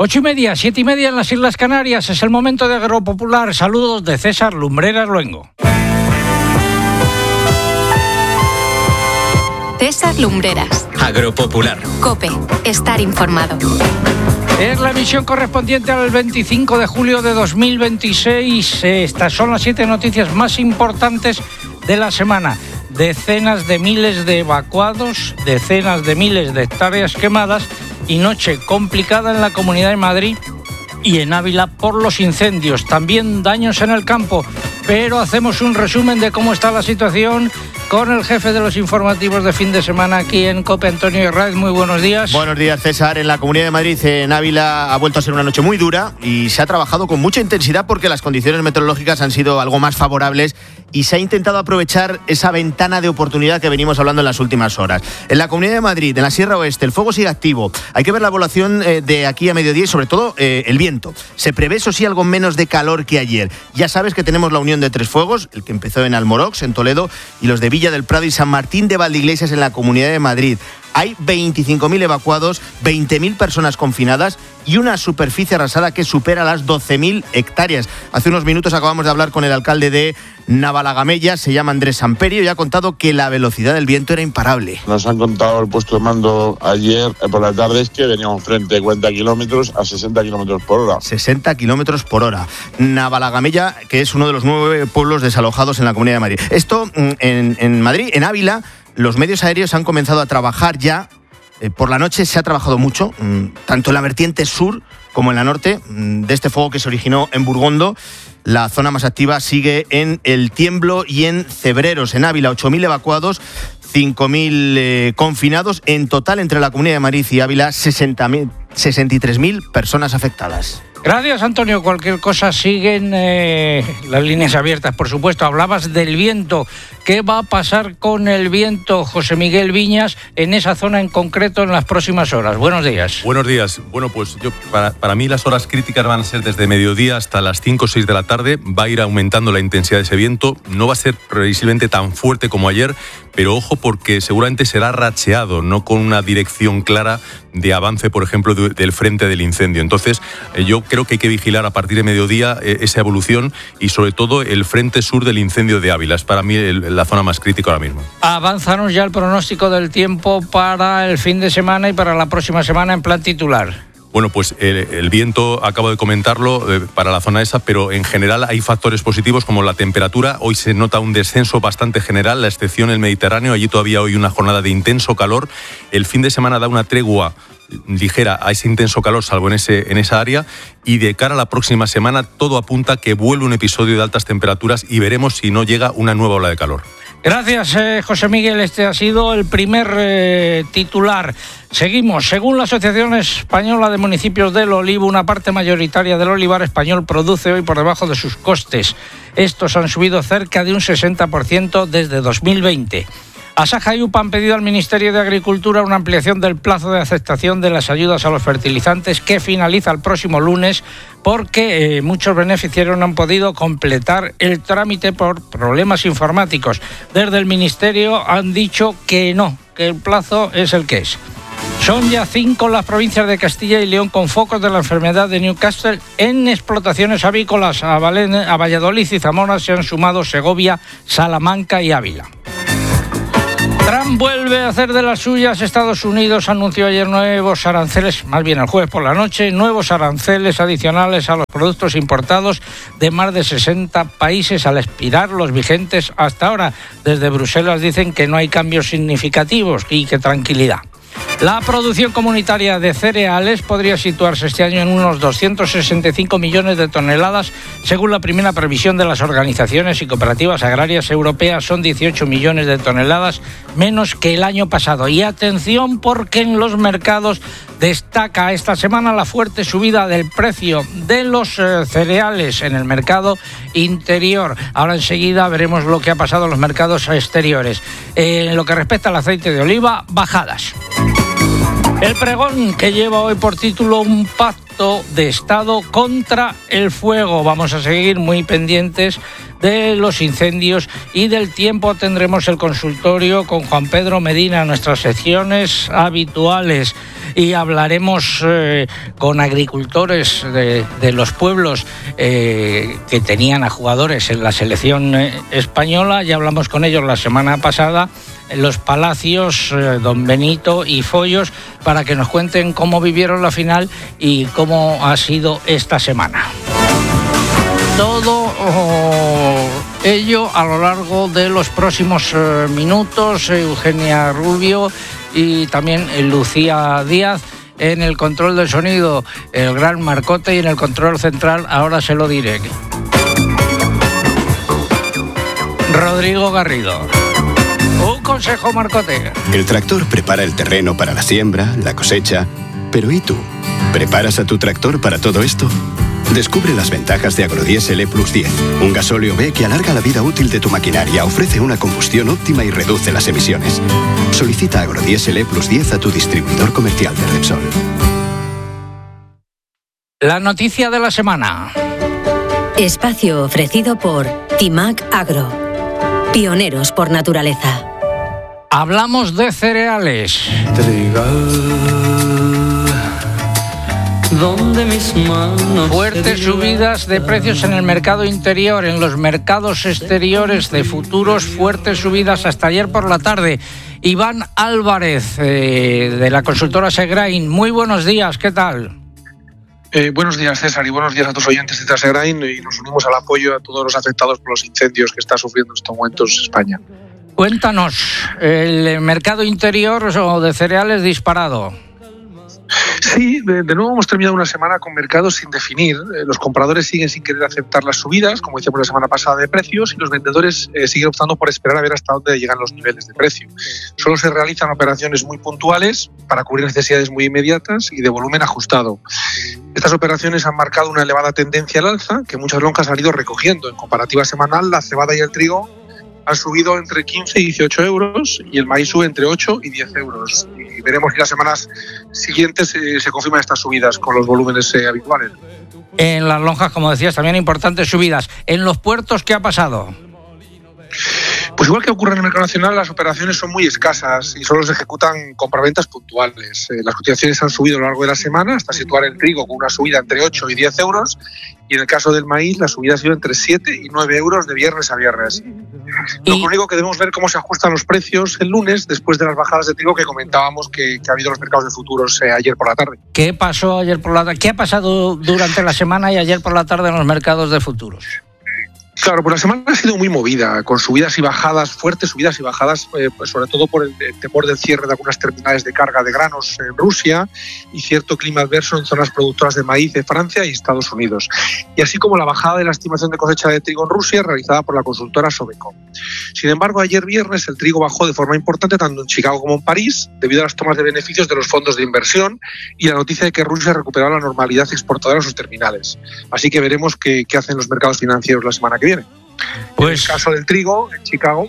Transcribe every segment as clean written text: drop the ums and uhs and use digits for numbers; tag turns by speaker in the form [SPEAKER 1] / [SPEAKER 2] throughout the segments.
[SPEAKER 1] 8:30, 7:30 en las Islas Canarias. Es el momento de Agropopular. Saludos de César Lumbreras Luengo.
[SPEAKER 2] César Lumbreras.
[SPEAKER 3] Agropopular.
[SPEAKER 2] COPE. Estar informado.
[SPEAKER 1] Es la emisión correspondiente al 25 de julio de 2026. Estas son las 7 noticias más importantes de la semana. Decenas de miles de evacuados, decenas de miles de hectáreas quemadas y noche complicada en la Comunidad de Madrid y en Ávila por los incendios. También daños en el campo, pero hacemos un resumen de cómo está la situación con el jefe de los informativos de fin de semana aquí en COPE, Antonio Herráez. Muy buenos días.
[SPEAKER 4] Buenos días, César. En la Comunidad de Madrid, en Ávila, ha vuelto a ser una noche muy dura y se ha trabajado con mucha intensidad porque las condiciones meteorológicas han sido algo más favorables y se ha intentado aprovechar esa ventana de oportunidad que venimos hablando en las últimas horas. En la Comunidad de Madrid, en la Sierra Oeste, el fuego sigue activo. Hay que ver la evaluación de aquí a mediodía y sobre todo el viento. Se prevé, eso sí, algo menos de calor que ayer. Ya sabes que tenemos la unión de tres fuegos, el que empezó en Almorox, en Toledo, y los de Villa del Prado y San Martín de Valdeiglesias en la Comunidad de Madrid. Hay 25.000 evacuados, 20.000 personas confinadas y una superficie arrasada que supera las 12.000 hectáreas. Hace unos minutos acabamos de hablar con el alcalde de Navalagamella, se llama Andrés Samperio, y ha contado que la velocidad del viento era imparable.
[SPEAKER 5] Nos han contado el puesto de mando ayer por la tarde es que veníamos frente de 40 kilómetros a 60 kilómetros por hora.
[SPEAKER 4] 60 kilómetros por hora. Navalagamella, que es uno de los 9 pueblos desalojados en la Comunidad de Madrid. Esto en Madrid, en Ávila. Los medios aéreos han comenzado a trabajar ya. Por la noche se ha trabajado mucho, tanto en la vertiente sur como en la norte, de este fuego que se originó en Burgondo. La zona más activa sigue en El Tiemblo y en Cebreros. En Ávila, 8.000 evacuados, 5.000 confinados. En total, entre la Comunidad de Madrid y Ávila, 63.000 personas afectadas.
[SPEAKER 1] Gracias, Antonio. Cualquier cosa, siguen las líneas abiertas, por supuesto. Hablabas del viento. ¿Qué va a pasar con el viento, José Miguel Viñas, en esa zona en concreto en las próximas horas? Buenos días.
[SPEAKER 6] Buenos días. Bueno, pues para mí las horas críticas van a ser desde mediodía hasta las 5 o 6 de la tarde. Va a ir aumentando la intensidad de ese viento. No va a ser previsiblemente tan fuerte como ayer, pero ojo porque seguramente será racheado, no con una dirección clara de avance, por ejemplo, del frente del incendio. Entonces, yo creo que hay que vigilar a partir de mediodía esa evolución y sobre todo el frente sur del incendio de Ávila. Es para mí la zona más crítica ahora mismo.
[SPEAKER 1] Avánzanos ya el pronóstico del tiempo para el fin de semana y para la próxima semana en plan titular.
[SPEAKER 6] Bueno, pues el viento, acabo de comentarlo, para la zona esa, pero en general hay factores positivos como la temperatura. Hoy se nota un descenso bastante general, la excepción el Mediterráneo. Allí todavía hoy una jornada de intenso calor. El fin de semana da una tregua ligera a ese intenso calor, salvo en esa área, y de cara a la próxima semana todo apunta que vuelve un episodio de altas temperaturas y veremos si no llega una nueva ola de calor.
[SPEAKER 1] Gracias, José Miguel. Este ha sido el primer titular. Seguimos. Según la Asociación Española de Municipios del Olivo, una parte mayoritaria del olivar español produce hoy por debajo de sus costes. Estos han subido cerca de un 60% desde 2020. Asaja y UPA han pedido al Ministerio de Agricultura una ampliación del plazo de aceptación de las ayudas a los fertilizantes que finaliza el próximo lunes porque muchos beneficiarios no han podido completar el trámite por problemas informáticos. Desde el Ministerio han dicho que no, que el plazo es el que es. Son ya 5 las provincias de Castilla y León con focos de la enfermedad de Newcastle en explotaciones avícolas. A Valladolid y Zamora se han sumado Segovia, Salamanca y Ávila. Trump vuelve a hacer de las suyas. Estados Unidos anunció ayer nuevos aranceles, más bien el jueves por la noche, nuevos aranceles adicionales a los productos importados de más de 60 países al expirar los vigentes hasta ahora. Desde Bruselas dicen que no hay cambios significativos y que tranquilidad. La producción comunitaria de cereales podría situarse este año en unos 265 millones de toneladas. Según la primera previsión de las organizaciones y cooperativas agrarias europeas, son 18 millones de toneladas menos que el año pasado. Y atención, porque en los mercados destaca esta semana la fuerte subida del precio de los cereales en el mercado interior. Ahora enseguida veremos lo que ha pasado en los mercados exteriores. En lo que respecta al aceite de oliva, bajadas. El pregón que lleva hoy por título un pacto de Estado contra el fuego. Vamos a seguir muy pendientes de los incendios y del tiempo tendremos el consultorio con Juan Pedro Medina, nuestras secciones habituales, y hablaremos con agricultores de los pueblos que tenían a jugadores en la selección española. Ya hablamos con ellos la semana pasada en los Palacios, don Benito y Follos, para que nos cuenten cómo vivieron la final y cómo ha sido esta semana. Todo ello a lo largo de los próximos minutos. Eugenia Rubio y también Lucía Díaz en el control del sonido, el gran Marcote, y en el control central, ahora se lo diré, Rodrigo Garrido. Un consejo, Marcote.
[SPEAKER 3] El tractor prepara el terreno para la siembra, la cosecha. Pero ¿y tú? ¿Preparas a tu tractor para todo esto? Descubre las ventajas de Agrodiesel E+10, un gasóleo B que alarga la vida útil de tu maquinaria, ofrece una combustión óptima y reduce las emisiones. Solicita Agrodiesel E+10 a tu distribuidor comercial de Repsol.
[SPEAKER 1] La noticia de la semana.
[SPEAKER 7] Espacio ofrecido por Timac Agro. Pioneros por naturaleza.
[SPEAKER 1] Hablamos de cereales. Fuertes subidas de precios en el mercado interior, en los mercados exteriores de futuros, fuertes subidas hasta ayer por la tarde. Iván Álvarez, de la consultora Segrain, muy buenos días, ¿qué tal?
[SPEAKER 8] Buenos días, César, y buenos días a tus oyentes de Segrain, y nos unimos al apoyo a todos los afectados por los incendios que está sufriendo en estos momentos España.
[SPEAKER 1] Cuéntanos, el mercado interior o de cereales disparado.
[SPEAKER 8] Sí, de nuevo hemos terminado una semana con mercados sin definir. Los compradores siguen sin querer aceptar las subidas, como decíamos la semana pasada, de precios, y los vendedores siguen optando por esperar a ver hasta dónde llegan los niveles de precio. Solo se realizan operaciones muy puntuales para cubrir necesidades muy inmediatas y de volumen ajustado. Estas operaciones han marcado una elevada tendencia al alza que muchas lonjas han ido recogiendo. En comparativa semanal, la cebada y el trigo han subido entre 15 y 18 euros y el maíz sube entre 8 y 10 euros. Y veremos si las semanas siguientes se confirman estas subidas con los volúmenes habituales.
[SPEAKER 1] En las lonjas, como decías, también importantes subidas. ¿En los puertos qué ha pasado?
[SPEAKER 8] Pues igual que ocurre en el mercado nacional, las operaciones son muy escasas y solo se ejecutan compraventas puntuales. Las cotizaciones han subido a lo largo de la semana hasta situar el trigo con una subida entre 8 y 10 euros y en el caso del maíz la subida ha sido entre 7 y 9 euros de viernes a viernes. Lo único que debemos ver cómo se ajustan los precios el lunes después de las bajadas de trigo que comentábamos que ha habido en los mercados de futuros ayer por la tarde.
[SPEAKER 1] ¿Qué pasó ayer por la tarde? ¿Qué ha pasado durante la semana y ayer por la tarde en los mercados de futuros?
[SPEAKER 8] Claro, pues la semana ha sido muy movida, con subidas y bajadas, fuertes subidas y bajadas, pues sobre todo por el temor del cierre de algunas terminales de carga de granos en Rusia y cierto clima adverso en zonas productoras de maíz de Francia y Estados Unidos. Y así como la bajada de la estimación de cosecha de trigo en Rusia realizada por la consultora Sobeco. Sin embargo, ayer viernes el trigo bajó de forma importante tanto en Chicago como en París debido a las tomas de beneficios de los fondos de inversión y la noticia de que Rusia recuperaba la normalidad exportadora en sus terminales. Así que veremos qué hacen los mercados financieros la semana que viene. Pues, en el caso del trigo, en Chicago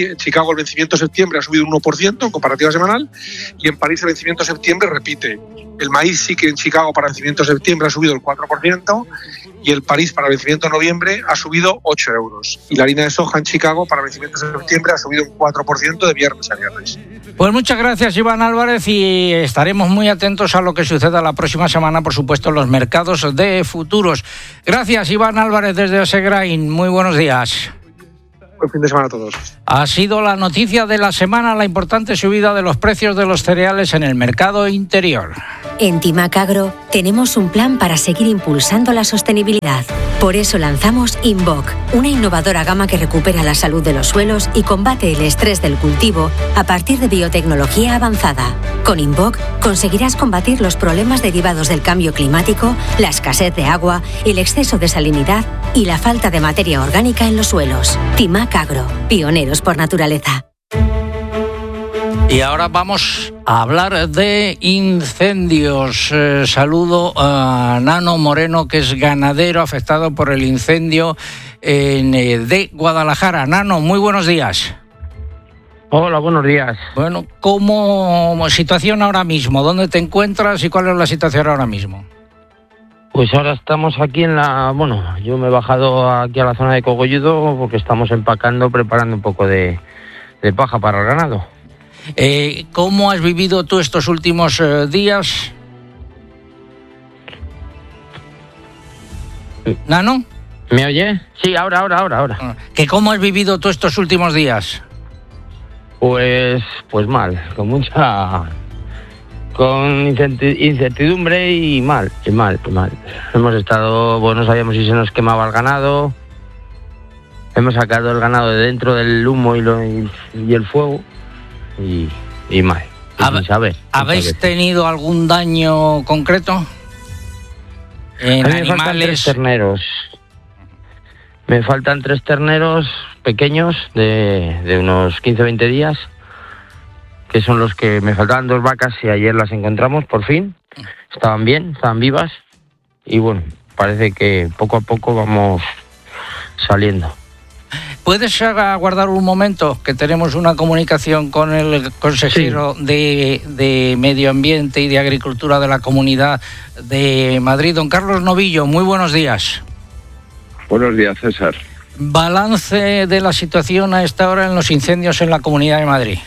[SPEAKER 8] el vencimiento de septiembre ha subido un 1% en comparativa semanal y en París el vencimiento de septiembre repite. El maíz sí que en Chicago para el vencimiento de septiembre ha subido el 4% y el París para el vencimiento de noviembre ha subido 8 euros. Y la harina de soja en Chicago para el vencimiento de septiembre ha subido un 4% de viernes a viernes.
[SPEAKER 1] Pues muchas gracias, Iván Álvarez, y estaremos muy atentos a lo que suceda la próxima semana, por supuesto, en los mercados de futuros. Gracias, Iván Álvarez, desde Segrain. Muy buenos días.
[SPEAKER 8] Buen fin de semana a todos.
[SPEAKER 1] Ha sido la noticia de la semana, la importante subida de los precios de los cereales en el mercado interior.
[SPEAKER 7] En Timac Agro tenemos un plan para seguir impulsando la sostenibilidad. Por eso lanzamos Invoc, una innovadora gama que recupera la salud de los suelos y combate el estrés del cultivo a partir de biotecnología avanzada. Con Invoc conseguirás combatir los problemas derivados del cambio climático, la escasez de agua, el exceso de salinidad y la falta de materia orgánica en los suelos. Timac Agro, pioneros por naturaleza.
[SPEAKER 1] Y ahora vamos a hablar de incendios. Saludo a Nano Moreno, que es ganadero afectado por el incendio de Guadalajara. Nano, muy buenos días.
[SPEAKER 9] Hola, buenos días.
[SPEAKER 1] Bueno, ¿cómo situación ahora mismo? ¿Dónde te encuentras y cuál es la situación ahora mismo?
[SPEAKER 9] Pues ahora estamos aquí yo me he bajado aquí a la zona de Cogolludo porque estamos empacando, preparando un poco de paja para el ganado.
[SPEAKER 1] ¿Cómo has vivido tú estos últimos días? ¿Nano?
[SPEAKER 9] ¿Me oye? Sí, ahora.
[SPEAKER 1] ¿Que cómo has vivido tú estos últimos días?
[SPEAKER 9] Pues mal, con incertidumbre y mal. Hemos estado, no sabíamos si se nos quemaba el ganado. Hemos sacado el ganado de dentro del humo y el fuego y mal. Sin saber.
[SPEAKER 1] ¿Habéis tenido algún daño concreto en animales?
[SPEAKER 9] Me faltan 3 terneros pequeños de unos 15-20 días, que son los que me faltaban. 2 vacas y ayer las encontramos por fin. Estaban bien, estaban vivas y bueno, parece que poco a poco vamos saliendo.
[SPEAKER 1] ¿Puedes aguardar un momento que tenemos una comunicación con el consejero de Medio Ambiente y de Agricultura de la Comunidad de Madrid, don Carlos Novillo? Muy buenos días.
[SPEAKER 10] Buenos días, César.
[SPEAKER 1] Balance de la situación a esta hora en los incendios en la Comunidad de Madrid.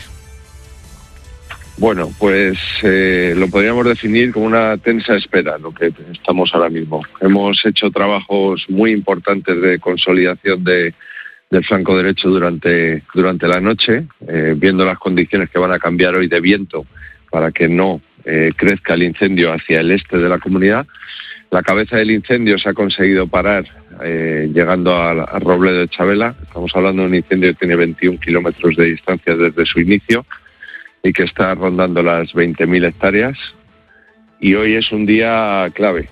[SPEAKER 10] Bueno, pues lo podríamos definir como una tensa espera, lo que estamos ahora mismo. Hemos hecho trabajos muy importantes de consolidación del flanco derecho durante la noche, viendo las condiciones que van a cambiar hoy de viento para que no crezca el incendio hacia el este de la comunidad. La cabeza del incendio se ha conseguido parar llegando a Robledo de Chabela. Estamos hablando de un incendio que tiene 21 kilómetros de distancia desde su inicio y que está rondando las 20.000 hectáreas. Y hoy es un día clave,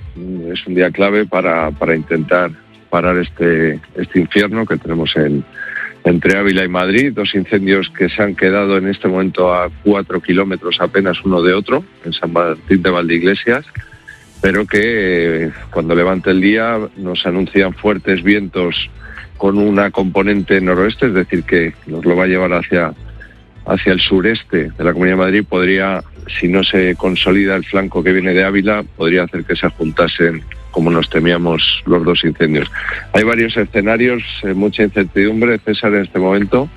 [SPEAKER 10] para intentar parar este infierno que tenemos entre Ávila y Madrid. 2 incendios que se han quedado en este momento a 4 kilómetros apenas uno de otro, en San Martín de Valdeiglesias, pero que cuando levante el día nos anuncian fuertes vientos con una componente noroeste, es decir, que nos lo va a llevar hacia el sureste de la Comunidad de Madrid. Podría, si no se consolida el flanco que viene de Ávila, podría hacer que se juntasen, como nos temíamos, los 2 incendios. Hay varios escenarios, mucha incertidumbre, César, en este momento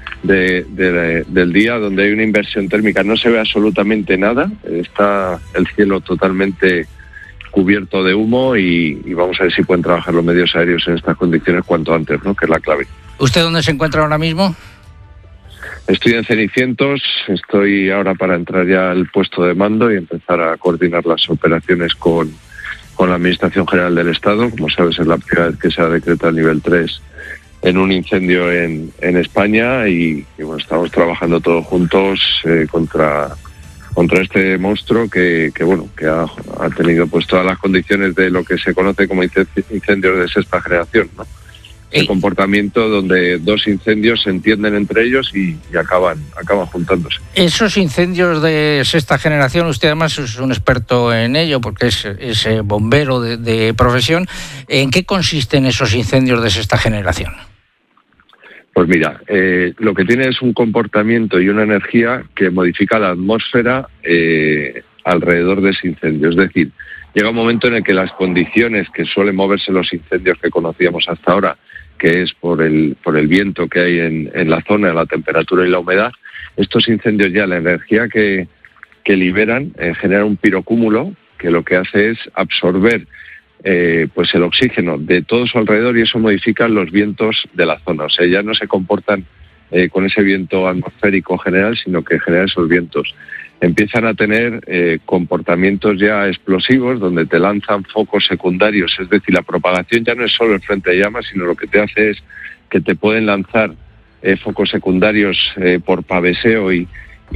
[SPEAKER 10] del día, donde hay una inversión térmica. No se ve absolutamente nada, está el cielo totalmente cubierto de humo y vamos a ver si pueden trabajar los medios aéreos en estas condiciones cuanto antes, ¿no? Que es la clave.
[SPEAKER 1] ¿Usted dónde se encuentra ahora mismo?
[SPEAKER 10] Estoy en Cenicientos, estoy ahora para entrar ya al puesto de mando y empezar a coordinar las operaciones con la Administración General del Estado. Como sabes, es la primera vez que se ha decretado el nivel 3 en un incendio en España y bueno, estamos trabajando todos juntos contra este monstruo que ha tenido pues todas las condiciones de lo que se conoce como incendios de sexta generación, ¿no? El comportamiento donde 2 incendios se entienden entre ellos y acaban juntándose.
[SPEAKER 1] Esos incendios de sexta generación, usted además es un experto en ello porque es bombero de profesión. ¿En qué consisten esos incendios de sexta generación?
[SPEAKER 10] Pues mira, lo que tiene es un comportamiento y una energía que modifica la atmósfera alrededor de ese incendio. Es decir, llega un momento en el que las condiciones que suelen moverse los incendios que conocíamos hasta ahora, que es por el viento que hay en la zona, la temperatura y la humedad, estos incendios ya, la energía que liberan genera un pirocúmulo que lo que hace es absorber pues el oxígeno de todo su alrededor y eso modifica los vientos de la zona. O sea, ya no se comportan con ese viento atmosférico general, sino que generan esos vientos. Empiezan a tener comportamientos ya explosivos donde te lanzan focos secundarios, es decir, la propagación ya no es solo el frente de llamas, sino lo que te hace es que te pueden lanzar focos secundarios por paveseo y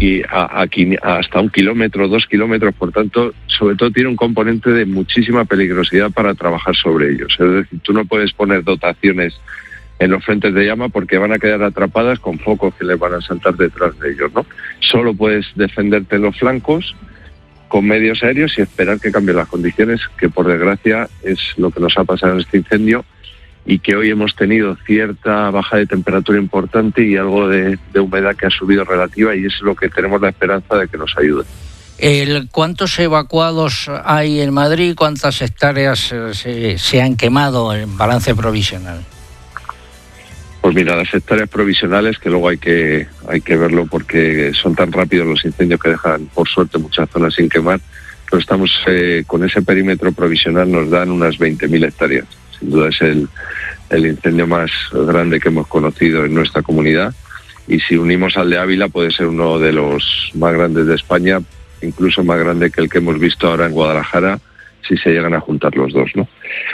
[SPEAKER 10] hasta 1 kilómetro, 2 kilómetros, por tanto, sobre todo tiene un componente de muchísima peligrosidad para trabajar sobre ellos. Es decir, tú no puedes poner dotaciones en los frentes de llama porque van a quedar atrapadas con focos que les van a saltar detrás de ellos, ¿no? Solo puedes defenderte en los flancos con medios aéreos y esperar que cambien las condiciones, que por desgracia es lo que nos ha pasado en este incendio y que hoy hemos tenido cierta baja de temperatura importante y algo de humedad que ha subido relativa y es lo que tenemos la esperanza de que nos ayude.
[SPEAKER 1] ¿Cuántos evacuados hay en Madrid? ¿Cuántas hectáreas se han quemado en balance provisional?
[SPEAKER 10] Pues mira, las hectáreas provisionales, que luego hay que verlo porque son tan rápidos los incendios que dejan, por suerte, muchas zonas sin quemar, pero estamos con ese perímetro provisional, nos dan unas 20.000 hectáreas. Sin duda es el incendio más grande que hemos conocido en nuestra comunidad, y si unimos al de Ávila puede ser uno de los más grandes de España, incluso más grande que el que hemos visto ahora en Guadalajara, si se llegan a juntar los dos, ¿no?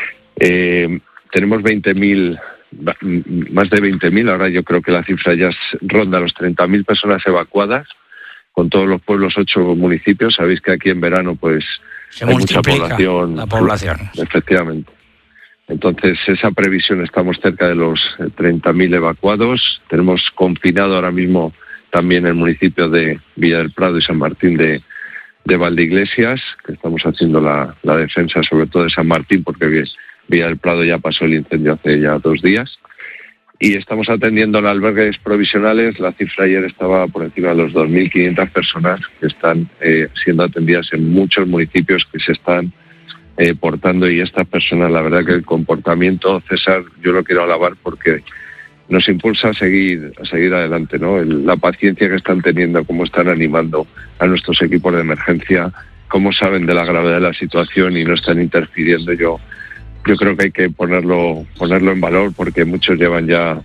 [SPEAKER 10] Tenemos 20.000, más de 20.000, ahora yo creo que la cifra ya ronda los 30.000 personas evacuadas, con todos los pueblos, 8 municipios. Sabéis que aquí en verano pues
[SPEAKER 1] se
[SPEAKER 10] hay
[SPEAKER 1] multiplica
[SPEAKER 10] mucha población.
[SPEAKER 1] La población.
[SPEAKER 10] Efectivamente. Entonces, esa previsión, estamos cerca de los 30.000 evacuados. Tenemos confinado ahora mismo también el municipio de Villa del Prado y San Martín de Valdeiglesias, que estamos haciendo la defensa sobre todo de San Martín, porque Villa del Prado ya pasó el incendio hace ya 2 días. Y estamos atendiendo a albergues provisionales. La cifra ayer estaba por encima de los 2.500 personas que están siendo atendidas en muchos municipios que se están portando, y estas personas, la verdad que el comportamiento, César, yo lo quiero alabar porque nos impulsa a seguir adelante, ¿no? La paciencia que están teniendo, cómo están animando a nuestros equipos de emergencia, cómo saben de la gravedad de la situación y no están interfiriendo. Yo creo que hay que ponerlo en valor, porque muchos llevan ya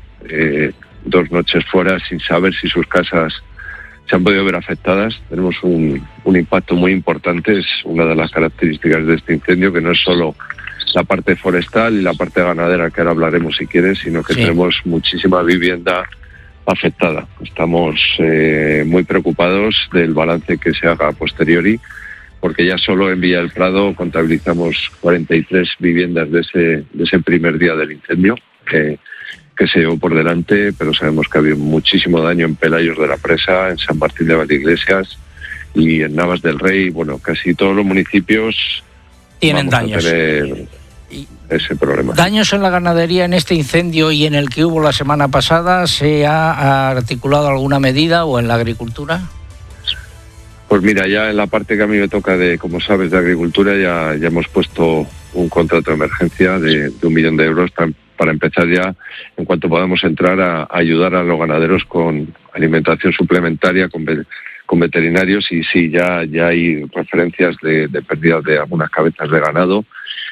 [SPEAKER 10] 2 noches fuera sin saber si sus casas se han podido ver afectadas. Tenemos un impacto muy importante. Es una de las características de este incendio, que no es solo la parte forestal y la parte ganadera, que ahora hablaremos si quieres, sino que tenemos muchísima vivienda afectada. Estamos muy preocupados del balance que se haga a posteriori, porque ya solo en Villa del Prado contabilizamos 43 viviendas de ese primer día del incendio que se llevó por delante, pero sabemos que ha habido muchísimo daño en Pelayos de la Presa, en San Martín de Valdeiglesias y en Navas del Rey. Bueno, casi todos los municipios
[SPEAKER 1] tienen daños.
[SPEAKER 10] Tener ese problema.
[SPEAKER 1] ¿Daños en la ganadería en este incendio y en el que hubo la semana pasada? ¿Se ha articulado alguna medida, o en la agricultura?
[SPEAKER 10] Pues mira, ya en la parte que a mí me toca como sabes, de agricultura, ya hemos puesto un contrato de emergencia de 1 millón de euros para empezar ya, en cuanto podamos entrar, a ayudar a los ganaderos con alimentación suplementaria, con veterinarios, y sí, ya hay referencias de pérdidas de algunas cabezas de ganado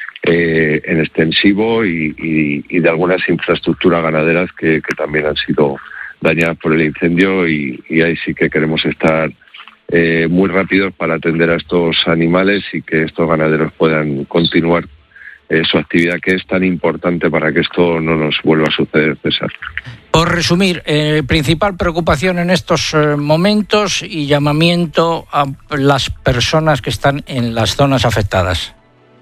[SPEAKER 10] en extensivo y de algunas infraestructuras ganaderas que también han sido dañadas por el incendio, y ahí sí que queremos estar muy rápidos para atender a estos animales y que estos ganaderos puedan continuar su actividad, que es tan importante para que esto no nos vuelva a suceder, César.
[SPEAKER 1] Por resumir, principal preocupación en estos momentos y llamamiento a las personas que están en las zonas afectadas.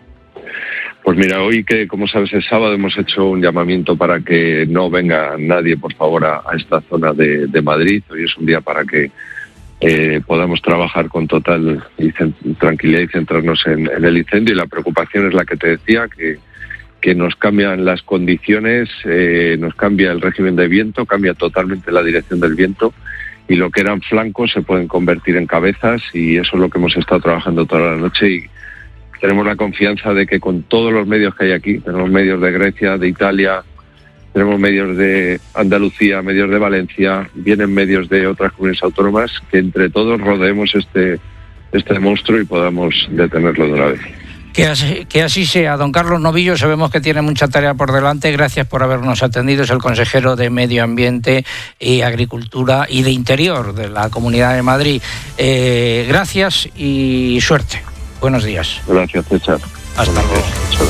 [SPEAKER 10] Pues mira, hoy, que como sabes es sábado, hemos hecho un llamamiento para que no venga nadie, por favor, a esta zona de Madrid. Hoy es un día para que podamos trabajar con total tranquilidad y centrarnos en el incendio. Y la preocupación es la que te decía, que nos cambian las condiciones, nos cambia el régimen de viento, cambia totalmente la dirección del viento, y lo que eran flancos se pueden convertir en cabezas, y eso es lo que hemos estado trabajando toda la noche. Y tenemos la confianza de que con todos los medios que hay aquí, tenemos medios de Grecia, de Italia, tenemos medios de Andalucía, medios de Valencia, vienen medios de otras comunidades autónomas, que entre todos rodeemos este monstruo y podamos detenerlo de una vez.
[SPEAKER 1] Que así sea. Don Carlos Novillo, sabemos que tiene mucha tarea por delante. Gracias por habernos atendido. Es el consejero de Medio Ambiente y Agricultura y de Interior de la Comunidad de Madrid. Gracias y suerte. Buenos días.
[SPEAKER 10] Gracias, César.
[SPEAKER 1] Hasta luego.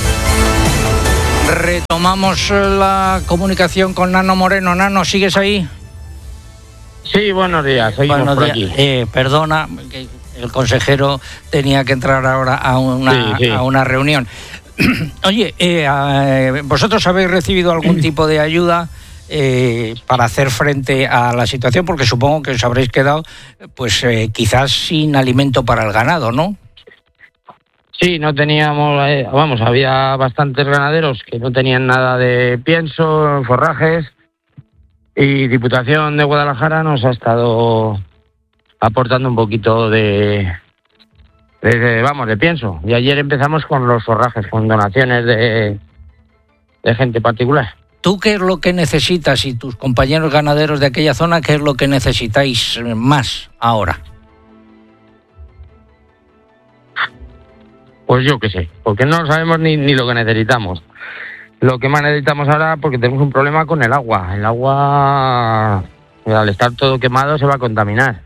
[SPEAKER 1] Retomamos la comunicación con Nano Moreno. Nano, ¿sigues ahí?
[SPEAKER 9] Sí, buenos días. Seguimos por aquí.
[SPEAKER 1] Perdona, que el consejero tenía que entrar ahora a una reunión. Oye, ¿vosotros habéis recibido algún tipo de ayuda para hacer frente a la situación? Porque supongo que os habréis quedado, pues quizás sin alimento para el ganado, ¿no?
[SPEAKER 9] Sí, no teníamos, había bastantes ganaderos que no tenían nada de pienso, forrajes, y Diputación de Guadalajara nos ha estado aportando un poquito de de pienso. Y ayer empezamos con los forrajes, con donaciones de gente particular.
[SPEAKER 1] ¿Tú qué es lo que necesitas y tus compañeros ganaderos de aquella zona, qué es lo que necesitáis más ahora?
[SPEAKER 9] Pues yo qué sé, porque no sabemos ni lo que necesitamos. Lo que más necesitamos ahora, porque tenemos un problema con el agua. El agua, al estar todo quemado, se va a contaminar.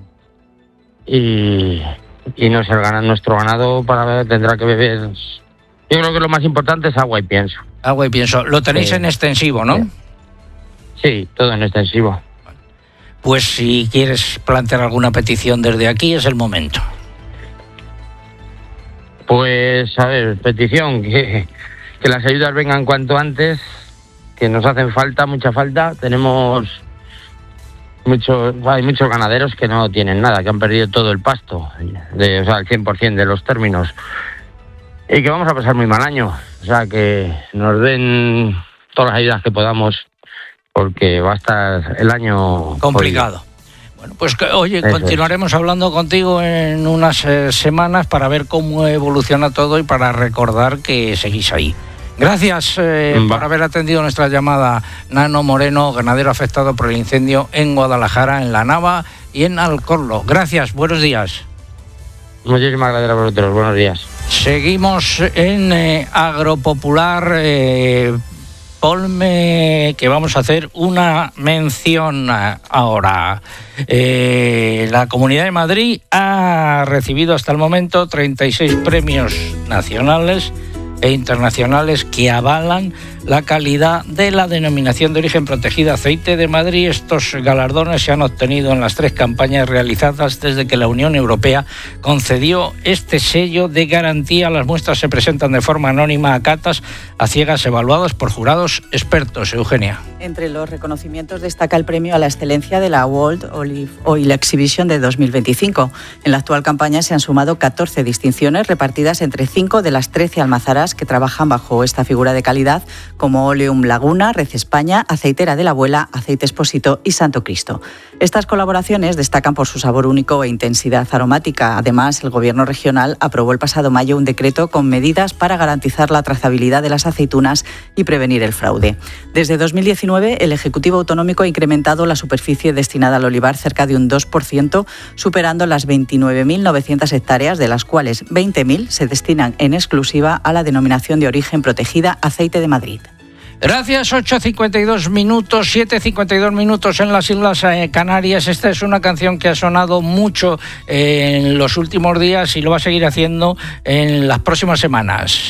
[SPEAKER 9] Y no se gana nuestro ganado tendrá que beber. Yo creo que lo más importante es agua y pienso.
[SPEAKER 1] Agua y pienso. Lo tenéis en extensivo, ¿no?
[SPEAKER 9] Sí, todo en extensivo.
[SPEAKER 1] Pues si quieres plantear alguna petición desde aquí, es el momento.
[SPEAKER 9] Pues, a ver, petición, que las ayudas vengan cuanto antes, que nos hacen falta, mucha falta. Tenemos hay muchos ganaderos que no tienen nada, que han perdido todo el pasto, el 100% de los términos. Y que vamos a pasar muy mal año. O sea, que nos den todas las ayudas que podamos, porque va a estar el año
[SPEAKER 1] complicado. Bueno, pues oye, continuaremos hablando contigo en unas semanas para ver cómo evoluciona todo y para recordar que seguís ahí. Gracias por haber atendido nuestra llamada, Nano Moreno, ganadero afectado por el incendio en Guadalajara, en La Nava y en Alcorlo. Gracias, buenos días.
[SPEAKER 9] Muchísimas gracias a vosotros, buenos días.
[SPEAKER 1] Seguimos en Agropopular. Ponme que vamos a hacer una mención ahora. La Comunidad de Madrid ha recibido hasta el momento 36 premios nacionales e internacionales que avalan la calidad de la denominación de origen protegida Aceite de Madrid. Estos galardones se han obtenido en las 3 campañas realizadas desde que la Unión Europea concedió este sello de garantía. Las muestras se presentan de forma anónima a catas a ciegas evaluadas por jurados expertos. Eugenia.
[SPEAKER 11] Entre los reconocimientos destaca el premio a la excelencia de la World Olive Oil Exhibition de 2025. En la actual campaña se han sumado 14 distinciones repartidas entre 5 de las 13 almazaras que trabajan bajo esta figura de calidad, como Oleum Laguna, Red España, Aceitera de la Abuela, Aceite Expósito y Santo Cristo. Estas colaboraciones destacan por su sabor único e intensidad aromática. Además, el Gobierno regional aprobó el pasado mayo un decreto con medidas para garantizar la trazabilidad de las aceitunas y prevenir el fraude. Desde 2019, el Ejecutivo Autonómico ha incrementado la superficie destinada al olivar cerca de un 2%, superando las 29.900 hectáreas, de las cuales 20.000 se destinan en exclusiva a la denominación de origen protegida Aceite de Madrid.
[SPEAKER 1] Gracias, 8:52 minutos, 7:52 minutos en las Islas Canarias. Esta es una canción que ha sonado mucho en los últimos días y lo va a seguir haciendo en las próximas semanas.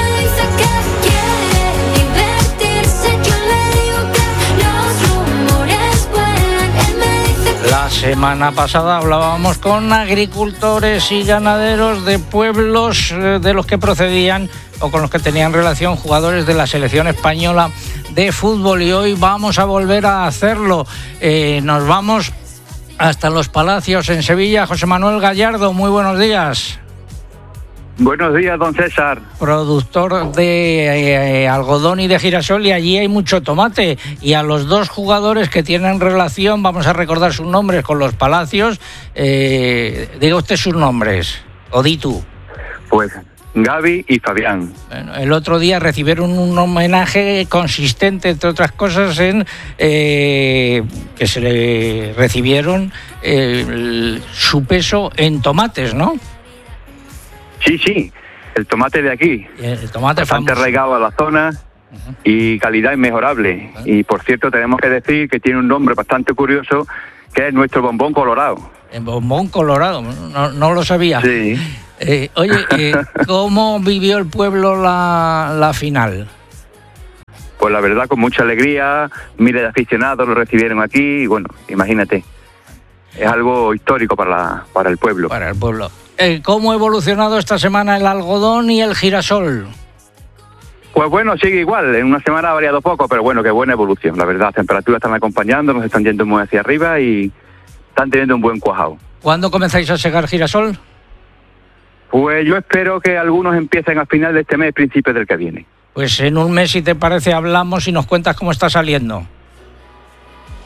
[SPEAKER 1] La semana pasada hablábamos con agricultores y ganaderos de pueblos de los que procedían o con los que tenían relación jugadores de la selección española de fútbol, y hoy vamos a volver a hacerlo. Nos vamos hasta Los Palacios, en Sevilla. José Manuel Gallardo, muy buenos días.
[SPEAKER 12] Buenos días, don César.
[SPEAKER 1] Productor de algodón y de girasol, y allí hay mucho tomate. Y a los 2 jugadores que tienen relación, vamos a recordar sus nombres con Los Palacios. Diga usted sus nombres, o di tú.
[SPEAKER 12] Pues Gaby y Fabián.
[SPEAKER 1] Bueno, el otro día recibieron un homenaje consistente, entre otras cosas, en que se le recibieron su peso en tomates, ¿no?
[SPEAKER 12] Sí, el tomate de aquí.
[SPEAKER 1] El tomate
[SPEAKER 12] bastante
[SPEAKER 1] famoso,
[SPEAKER 12] arraigado a la zona y calidad inmejorable. Y por cierto, tenemos que decir que tiene un nombre bastante curioso, que es nuestro bombón colorado.
[SPEAKER 1] El bombón colorado, no lo sabía.
[SPEAKER 12] Sí.
[SPEAKER 1] Oye, ¿cómo vivió el pueblo la final?
[SPEAKER 12] Pues la verdad, con mucha alegría, miles de aficionados lo recibieron aquí y bueno, imagínate, es algo histórico para el pueblo.
[SPEAKER 1] Para el pueblo. ¿Cómo ha evolucionado esta semana el algodón y el girasol?
[SPEAKER 12] Pues bueno, sigue igual, en una semana ha variado poco, pero bueno, qué buena evolución, la verdad, las temperaturas están acompañando, nos están yendo muy hacia arriba y están teniendo un buen cuajado.
[SPEAKER 1] ¿Cuándo comenzáis a segar girasol?
[SPEAKER 12] Pues yo espero que algunos empiecen a final de este mes, principios del que viene.
[SPEAKER 1] Pues en un mes, si te parece, hablamos y nos cuentas cómo está saliendo.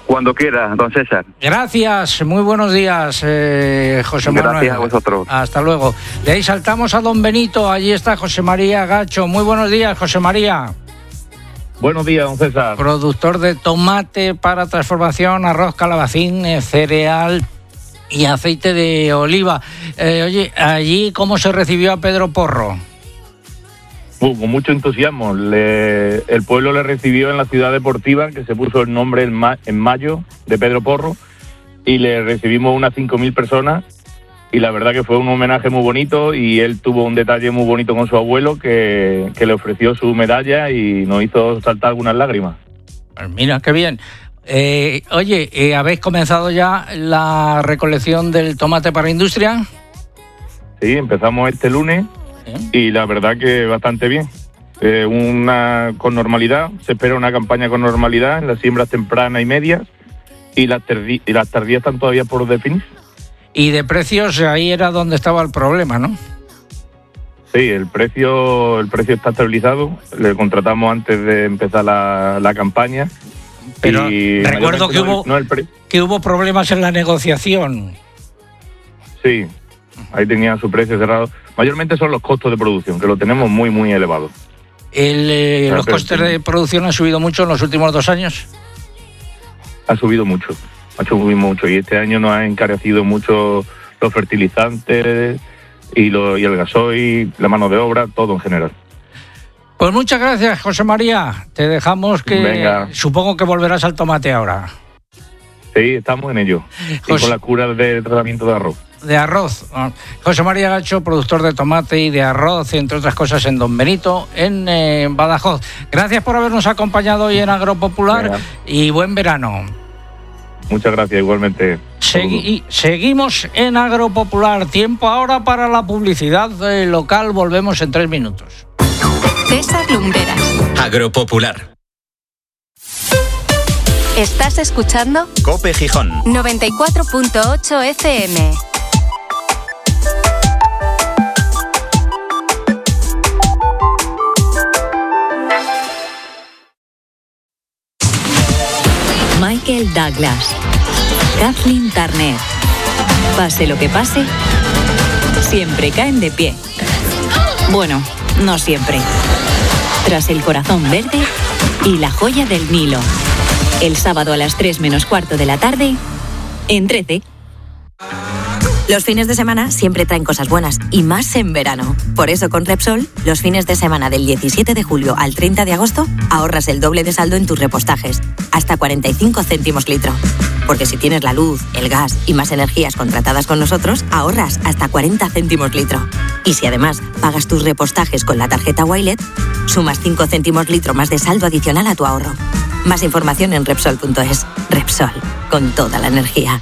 [SPEAKER 12] Cuando quiera, don César.
[SPEAKER 1] Gracias, muy buenos días, José Manuel.
[SPEAKER 12] Gracias a vosotros.
[SPEAKER 1] Hasta luego. De ahí saltamos a Don Benito, allí está José María Gacho. Muy buenos días, José María.
[SPEAKER 13] Buenos días, don César.
[SPEAKER 1] Productor de tomate para transformación, arroz, calabacín, cereal y aceite de oliva. Oye, allí, ¿cómo se recibió a Pedro Porro?
[SPEAKER 13] Con mucho entusiasmo. El pueblo le recibió en la ciudad deportiva, que se puso el nombre en mayo de Pedro Porro, y le recibimos unas 5.000 personas, y la verdad que fue un homenaje muy bonito, y él tuvo un detalle muy bonito con su abuelo, que le ofreció su medalla y nos hizo saltar algunas lágrimas.
[SPEAKER 1] Pues mira, qué bien. Oye, ¿habéis comenzado ya la recolección del tomate para industria?
[SPEAKER 13] Sí, empezamos este lunes. Y la verdad que bastante bien. Con normalidad, se espera una campaña con normalidad en las siembras tempranas y medias, y las tardías están todavía por definir.
[SPEAKER 1] Y de precios, ahí era donde estaba el problema, ¿no?
[SPEAKER 13] Sí, el precio está estabilizado. Le contratamos antes de empezar la campaña.
[SPEAKER 1] Pero
[SPEAKER 13] y
[SPEAKER 1] recuerdo que hubo problemas en la negociación.
[SPEAKER 13] Sí, ahí tenía su precio cerrado. Mayormente son los costos de producción, que lo tenemos muy, muy elevados.
[SPEAKER 1] ¿Los costes de producción han subido mucho en los últimos 2 años?
[SPEAKER 13] Ha subido mucho. Y este año nos ha encarecido mucho los fertilizantes y el gasoil, la mano de obra, todo en general.
[SPEAKER 1] Pues muchas gracias, José María. Te dejamos que...
[SPEAKER 13] Venga.
[SPEAKER 1] Supongo que volverás al tomate ahora.
[SPEAKER 13] Sí, estamos en ello. Y con la cura de tratamiento de arroz.
[SPEAKER 1] De arroz. José María Gacho, productor de tomate y de arroz, entre otras cosas en Don Benito, en Badajoz. Gracias por habernos acompañado hoy en Agropopular y buen verano.
[SPEAKER 13] Muchas gracias, igualmente.
[SPEAKER 1] Seguimos en Agropopular. Tiempo ahora para la publicidad local. Volvemos en 3 minutos.
[SPEAKER 2] César Lumbreras.
[SPEAKER 14] Agropopular.
[SPEAKER 2] ¿Estás escuchando?
[SPEAKER 14] COPE Gijón.
[SPEAKER 2] 94.8 FM.
[SPEAKER 7] Michael Douglas, Kathleen Turner. Pase lo que pase, siempre caen de pie. Bueno, no siempre. Tras El corazón verde y La joya del Nilo. El sábado a las 3 menos cuarto de la tarde, en 13.
[SPEAKER 15] Los fines de semana siempre traen cosas buenas, y más en verano. Por eso con Repsol, los fines de semana del 17 de julio al 30 de agosto, ahorras el doble de saldo en tus repostajes, hasta 45 céntimos litro. Porque si tienes la luz, el gas y más energías contratadas con nosotros, ahorras hasta 40 céntimos litro. Y si además pagas tus repostajes con la tarjeta Wilet, sumas 5 céntimos litro más de saldo adicional a tu ahorro. Más información en Repsol.es. Repsol, con toda la energía.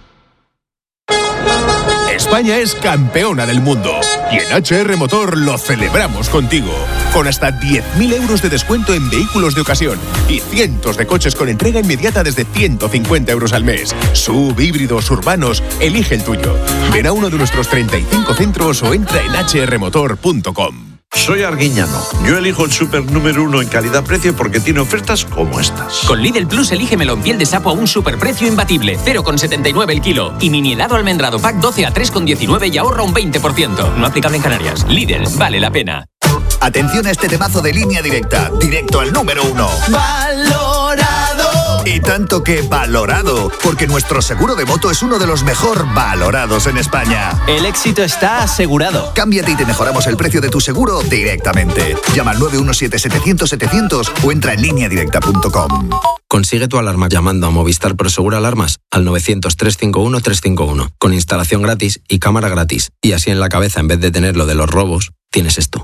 [SPEAKER 16] España es campeona del mundo y en HR Motor lo celebramos contigo. Con hasta 10.000 euros de descuento en vehículos de ocasión y cientos de coches con entrega inmediata desde 150 euros al mes. SUV, híbridos, urbanos, elige el tuyo. Ven a uno de nuestros 35 centros o entra en hrmotor.com.
[SPEAKER 17] Soy Arguiñano. Yo elijo el súper número 1 en calidad-precio porque tiene ofertas como estas.
[SPEAKER 18] Con Lidl Plus elige melón piel de sapo a un superprecio imbatible, 0,79 el kilo. Y mini helado almendrado pack 12 a 3,19 y ahorra un 20%. No aplicable en Canarias. Lidl, vale la pena.
[SPEAKER 19] Atención a este temazo de Línea Directa. Directo al número 1. ¡Valorado! Y tanto que valorado, porque nuestro seguro de moto es uno de los mejor valorados en España.
[SPEAKER 14] El éxito está asegurado.
[SPEAKER 19] Cámbiate y te mejoramos el precio de tu seguro directamente. Llama al 917-700-700 o entra en lineadirecta.com.
[SPEAKER 20] Consigue tu alarma llamando a Movistar Prosegur Alarmas al 900-351-351, con instalación gratis y cámara gratis. Y así en la cabeza, en vez de tener lo de los robos, tienes esto.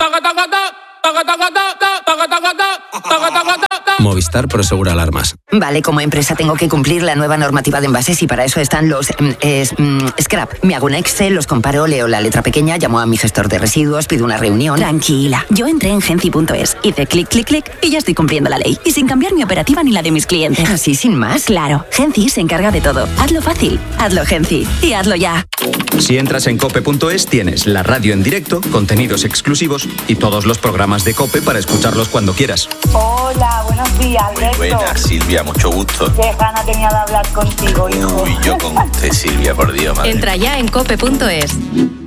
[SPEAKER 20] Movistar Prosegur Alarmas.
[SPEAKER 15] Vale, como empresa tengo que cumplir la nueva normativa de envases y para eso están los scrap. Me hago un Excel, los comparo, leo la letra pequeña, llamo a mi gestor de residuos, pido una reunión.
[SPEAKER 21] Tranquila, yo entré en Genci.es, hice clic, clic, clic y ya estoy cumpliendo la ley. Y sin cambiar mi operativa ni la de mis clientes.
[SPEAKER 15] ¿Así sin más?
[SPEAKER 21] Claro, Genci se encarga de todo. Hazlo fácil, hazlo Genci y hazlo ya.
[SPEAKER 14] Si entras en cope.es tienes la radio en directo, contenidos exclusivos y todos los programas de COPE para escucharlos cuando quieras.
[SPEAKER 5] Hola, buenos días, Alberto.
[SPEAKER 22] Muy buenas, Silvia, mucho gusto.
[SPEAKER 5] Qué gana tenía de hablar contigo, hijo.
[SPEAKER 22] Uy, yo con usted, Silvia, por Dios, madre.
[SPEAKER 2] Entra ya en cope.es.